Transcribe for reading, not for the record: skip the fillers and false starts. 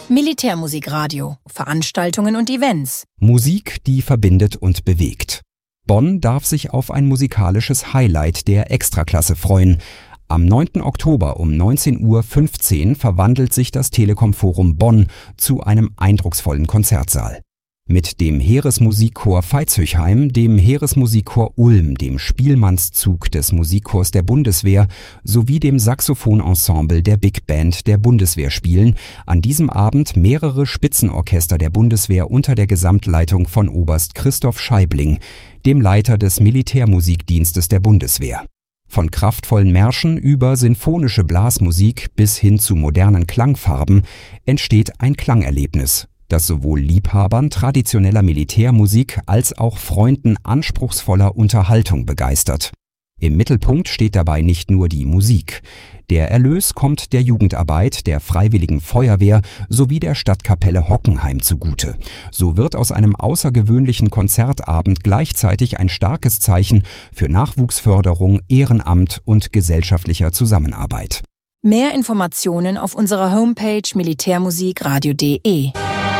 Militärmusikradio, Veranstaltungen und Events. Musik, die verbindet und bewegt. Bonn darf sich auf ein musikalisches Highlight der Extraklasse freuen. Am 9. Oktober um 19:15 Uhr verwandelt sich das Telekom Forum Bonn zu einem eindrucksvollen Konzertsaal. Mit dem Heeresmusikchor Veitshöchheim, dem Heeresmusikchor Ulm, dem Spielmannszug des Musikchors der Bundeswehr sowie dem Saxophonensemble der Big Band der Bundeswehr spielen an diesem Abend mehrere Spitzenorchester der Bundeswehr unter der Gesamtleitung von Oberst Christoph Scheibling, dem Leiter des Militärmusikdienstes der Bundeswehr. Von kraftvollen Märschen über sinfonische Blasmusik bis hin zu modernen Klangfarben entsteht ein Klangerlebnis, das sowohl Liebhabern traditioneller Militärmusik als auch Freunden anspruchsvoller Unterhaltung begeistert. Im Mittelpunkt steht dabei nicht nur die Musik. Der Erlös kommt der Jugendarbeit, der Freiwilligen Feuerwehr sowie der Stadtkapelle Hockenheim zugute. So wird aus einem außergewöhnlichen Konzertabend gleichzeitig ein starkes Zeichen für Nachwuchsförderung, Ehrenamt und gesellschaftlicher Zusammenarbeit. Mehr Informationen auf unserer Homepage militärmusikradio.de.